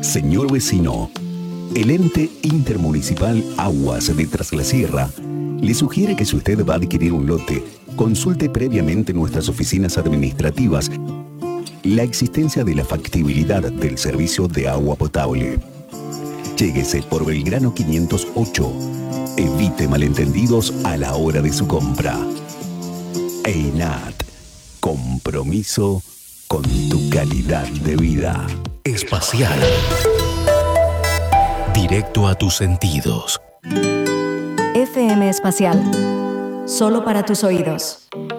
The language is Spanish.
Señor vecino, el ente intermunicipal Aguas de Tras la Sierra le sugiere que si usted va a adquirir un lote, consulte previamente nuestras oficinas administrativas la existencia de la factibilidad del servicio de agua potable. Lléguese por Belgrano 508. Evite malentendidos a la hora de su compra. EINAT. Compromiso con tu calidad de vida. Espacial. Directo a tus sentidos. FM Espacial. Solo para tus oídos.